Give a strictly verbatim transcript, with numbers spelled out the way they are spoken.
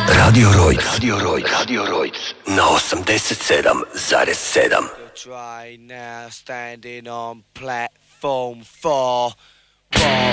Radio Rojc. Radio Rojc. Radio Rojc. Na osamdeset sedam zarez sedam. Right now standing on platform four.